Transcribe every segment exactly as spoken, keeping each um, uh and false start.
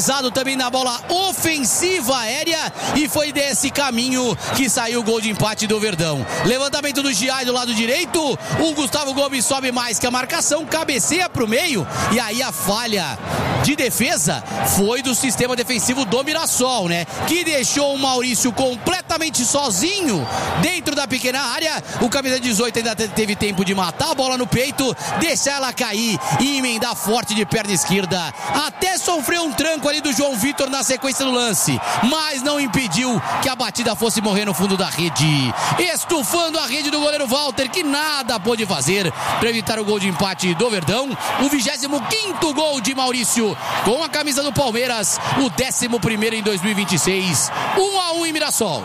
autorizado também na bola ofensiva aérea e foi desse caminho que saiu o gol de empate do Verdão. Levantamento do Giai do lado direito, o Gustavo Gomes sobe mais que a marcação, cabeceia pro meio e aí a falha de defesa foi do sistema defensivo do Mirassol, né? Que deixou o Maurício completamente sozinho dentro da pequena área. O camisa dezoito ainda teve tempo de matar a bola no peito, deixar ela cair e emendar forte de perna esquerda. Até sofreu um tranco ali do João Vitor na sequência do lance, mas não impediu que a batida fosse morrer no fundo da rede, estufando a rede do goleiro Walter, que nada pôde fazer para evitar o gol de empate do Verdão. O vigésimo quinto gol de Maurício com a camisa do Palmeiras, o décimo primeiro em dois mil e vinte e seis. um a um em Mirassol.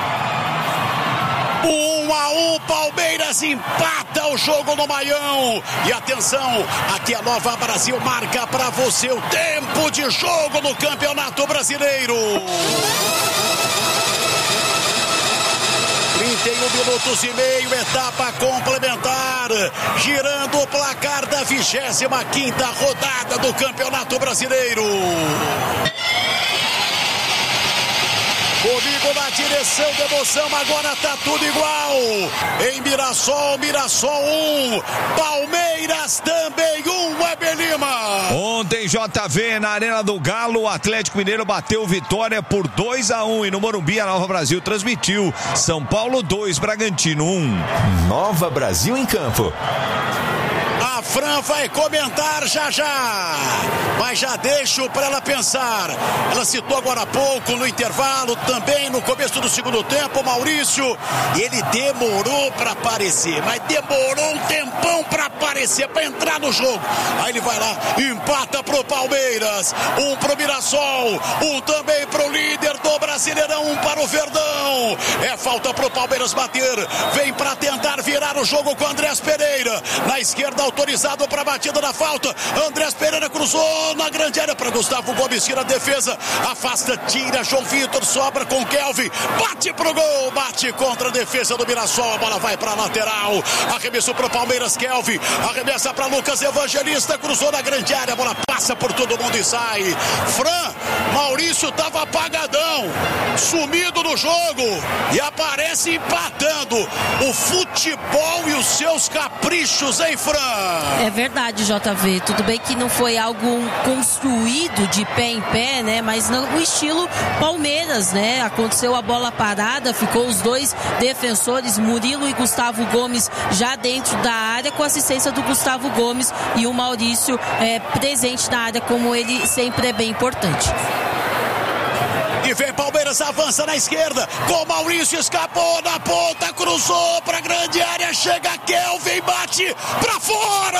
um a um, Palmeiras empata o jogo no Maião. E atenção, aqui a Nova Brasil marca para você o tempo de jogo no Campeonato Brasileiro. trinta e um minutos e meio, etapa complementar, girando o placar da vigésima quinta rodada do Campeonato Brasileiro. Comigo na direção de emoção, agora tá tudo igual. Em Mirassol, Mirassol um, Palmeiras também um, Weber Lima. Ontem, J V, na Arena do Galo, o Atlético Mineiro bateu Vitória por dois a um e no Morumbi a Nova Brasil transmitiu São Paulo dois, Bragantino um. Nova Brasil em campo. A Fran vai comentar já já, mas já deixo para ela pensar. Ela citou agora há pouco no intervalo, também no começo do segundo tempo, Maurício, ele demorou para aparecer, mas demorou um tempão para aparecer, para entrar no jogo. Aí ele vai lá, empata pro Palmeiras, um pro Mirassol, um também pro líder do Brasileirão, um para o Verdão. É falta pro Palmeiras bater, vem para tentar virar o jogo com Andrés Pereira, na esquerda autorizado para batida da falta. Andrés Pereira cruzou na grande área para Gustavo Gomes, tira a defesa, afasta, tira João Vitor, sobra com Kelvin, bate pro gol, bate contra a defesa do Mirassol, a bola vai para lateral, arremesso pro Palmeiras, Kelvin, arremessa para Lucas Evangelista, cruzou na grande área, a bola passa por todo mundo e sai. Fran, Maurício tava apagadão, sumido no jogo e aparece empatando. O futebol e os seus caprichos, hein, Fran? É verdade, J V. Tudo bem que não foi algo construído de pé em pé, né? Mas no estilo Palmeiras, né? Aconteceu a bola parada, ficou os dois defensores, Murilo e Gustavo Gomes, já dentro da área, com assistência do Gustavo Gomes e o Maurício é, presente na área, como ele sempre é bem importante. E vem Palmeiras, avança na esquerda, com Maurício, escapou na ponta, cruzou pra grande área, chega Kelvin, bate pra fora!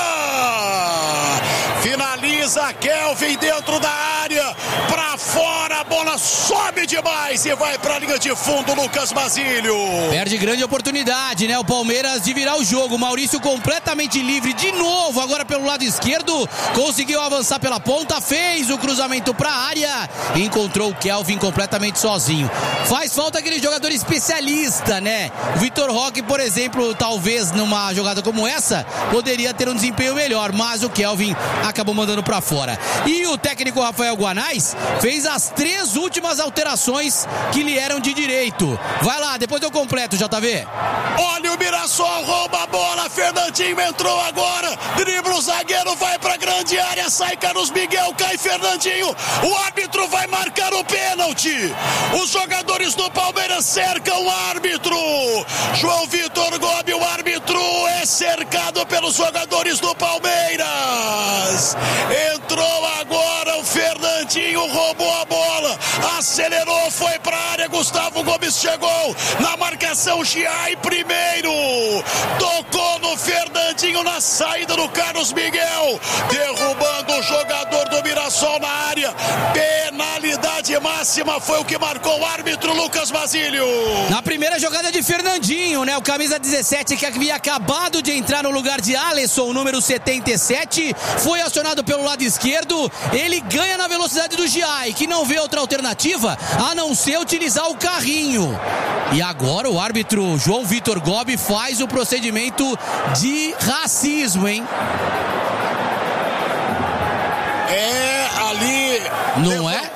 Finaliza Kelvin dentro da área, pra fora, a bola sobe demais e vai pra linha de fundo, Lucas Basílio. Perde grande oportunidade, né? O Palmeiras de virar o jogo, Maurício completamente livre de novo, agora pelo lado esquerdo, conseguiu avançar pela ponta, fez o cruzamento pra área, encontrou o Kelvin completamente sozinho. Faz falta aquele jogador especialista, né? O Vitor Roque, por exemplo, talvez numa jogada como essa, poderia ter um desempenho melhor, mas o Kelvin acabou mandando pra fora. E o técnico Rafael Guanais fez as três últimas alterações que lhe eram de direito. Vai lá, depois eu completo, J V. Olha o Mirassol, rouba a bola, Fernandinho entrou agora, dribla o zagueiro, vai pra grande área, sai Carlos Miguel, cai Fernandinho, o árbitro vai marcar o pênalti. Os jogadores do Palmeiras cercam o árbitro. João Vitor Gomes, o árbitro, é cercado pelos jogadores do Palmeiras. Entrou agora o Fernandinho, roubou a bola, acelerou, foi pra área, Gustavo Gomes chegou na marcação, Giai primeiro, tocou no Fernandinho na saída do Carlos Miguel, derrubando o jogador do Mirassol na área. Penalidade máxima foi o que marcou o árbitro Lucas Basílio. Na primeira jogada de Fernandinho, né? O camisa dezessete, que havia acabado de entrar no lugar de Alisson, número setenta e sete, foi acionado pelo lado esquerdo. Ele ganha na velocidade do Giai, que não vê outra alternativa a não ser utilizar o carrinho. E agora o árbitro João Vitor Gobi faz o procedimento de racismo, hein? É ali. Não é?